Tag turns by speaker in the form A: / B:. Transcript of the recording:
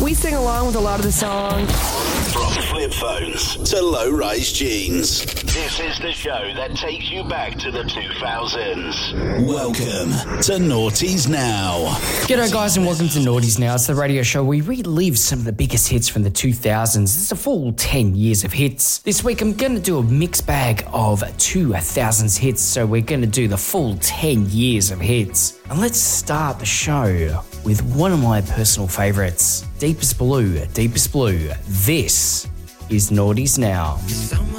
A: we sing along with a lot of the songs.
B: From flip phones to low-rise jeans, this is the show that takes you back to the 2000s. Welcome to Naughties Now.
C: G'day guys and welcome to Naughties Now. It's the radio show where we relive some of the biggest hits from the 2000s. It's a full 10 years of hits. This week I'm going to do a mixed bag of 2000s hits, so we're going to do the full 10 years of hits. And let's start the show with one of my personal favourites, Deepest Blue, Deepest Blue. This is Naughties Now.